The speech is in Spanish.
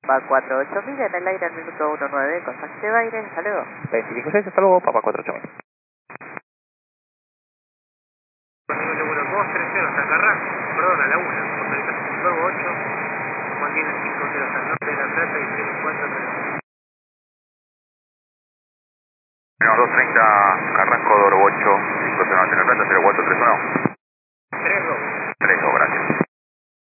Va 48000 en el aire al minuto 19, contacte aire, hasta luego. 25-6, hasta luego, Papa 48000. Minuto 1230 hasta Carrasco, perdón, a la 1, autorización Corvo 8, mantiene 50 hasta el norte de La Plata y 0430. 230 Carrasco, Doro 8, 50 de La Plata, 0431. 32. 32, gracias.